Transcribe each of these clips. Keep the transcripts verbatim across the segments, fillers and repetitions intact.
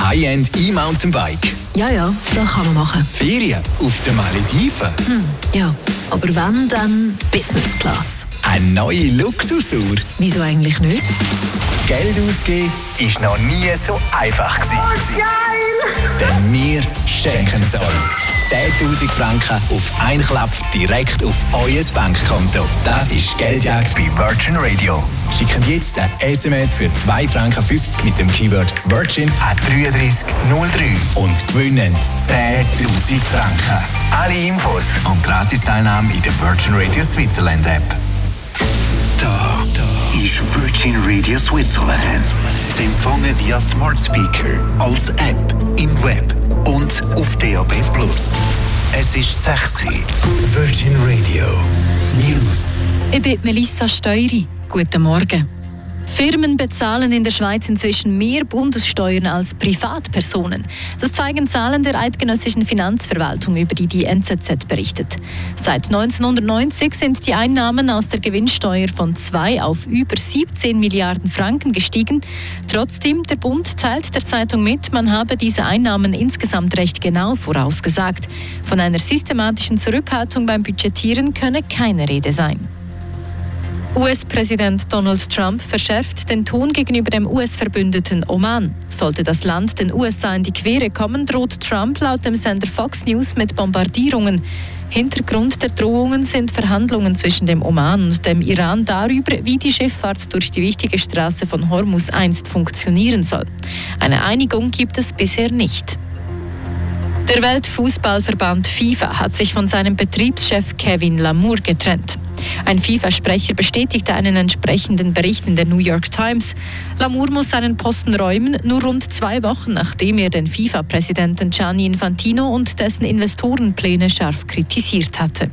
High-End E-Mountainbike. Ja, ja, das kann man machen. Ferien auf den Malediven. Hm, ja, aber wenn, dann Business Class. Eine neue Luxusuhr. Wieso eigentlich nicht? Geld ausgeben ist noch nie so einfach gewesen. Oh, geil! Denn wir schenken es euch. zehntausend Franken auf einen Klapp direkt auf euer Bankkonto. Das ist Geldjagd bei Virgin Radio. Schickt jetzt ein S M S für zwei Franken fünfzig mit dem Keyword Virgin an drei drei null drei und gewinnen zehntausend Franken. Alle Infos und Gratis-Teilnahme in der Virgin Radio Switzerland App. Da, da ist Virgin Radio Switzerland. Sie empfangen via Smart Speaker, als App, im Web und auf D A B plus. Es ist sechs Uhr. Virgin Radio News. Ich bin Melissa Steury. Guten Morgen. Firmen bezahlen in der Schweiz inzwischen mehr Bundessteuern als Privatpersonen. Das zeigen Zahlen der eidgenössischen Finanzverwaltung, über die die N Z Z berichtet. Seit neunzehnhundertneunzig sind die Einnahmen aus der Gewinnsteuer von zwei auf über siebzehn Milliarden Franken gestiegen. Trotzdem, der Bund teilt der Zeitung mit, man habe diese Einnahmen insgesamt recht genau vorausgesagt. Von einer systematischen Zurückhaltung beim Budgetieren könne keine Rede sein. U S-Präsident Donald Trump verschärft den Ton gegenüber dem U S-Verbündeten Oman. Sollte das Land den U S A in die Quere kommen, droht Trump laut dem Sender Fox News mit Bombardierungen. Hintergrund der Drohungen sind Verhandlungen zwischen dem Oman und dem Iran darüber, wie die Schifffahrt durch die wichtige Straße von Hormuz einst funktionieren soll. Eine Einigung gibt es bisher nicht. Der Weltfußballverband FIFA hat sich von seinem Betriebschef Kevin Lamour getrennt. Ein FIFA-Sprecher bestätigte einen entsprechenden Bericht in der New York Times. Lamour muss seinen Posten räumen, nur rund zwei Wochen nachdem er den FIFA-Präsidenten Gianni Infantino und dessen Investorenpläne scharf kritisiert hatte.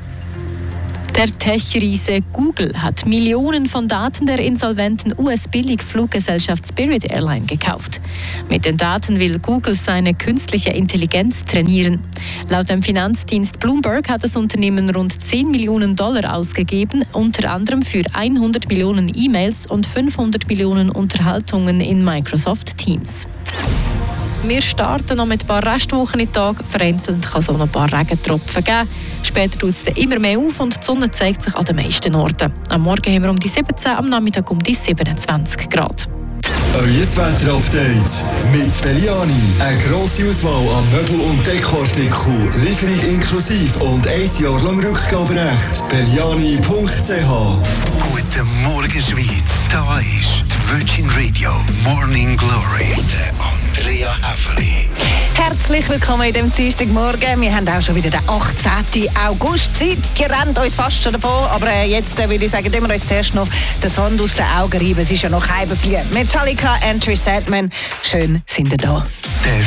Der Tech-Riese Google hat Millionen von Daten der insolventen U S-Billigfluggesellschaft Spirit Airline gekauft. Mit den Daten will Google seine künstliche Intelligenz trainieren. Laut dem Finanzdienst Bloomberg hat das Unternehmen rund zehn Millionen Dollar ausgegeben, unter anderem für hundert Millionen E-Mails und fünfhundert Millionen Unterhaltungen in Microsoft Teams. Wir starten noch mit ein paar Restwochen in den Tag. Vereinzelt kann es auch noch ein paar Regentropfen geben. Später tut es dann immer mehr auf und die Sonne zeigt sich an den meisten Orten. Am Morgen haben wir um die siebzehn, am Nachmittag um die siebenundzwanzig Grad. Euer Wetter-Update mit Belliani. Eine grosse Auswahl an Möbel- und Dekoartikeln. Lieferung inklusive und ein Jahr lang Rückgaberecht. Belliani punkt c h. Guten Morgen, Schweiz. Da ist die Virgin Radio Morning Glory. Der Andrea Häfeli. Herzlich willkommen in dem Dienstagmorgen. Wir haben auch schon wieder den achtzehnten August. Die Zeit, die rennt uns fast schon davon. Aber jetzt äh, würde ich sagen, wir jetzt zuerst noch den Sand aus den Augen reiben. Es ist ja noch halb vier. Metallica, Enter Sandman. Schön sind ihr da.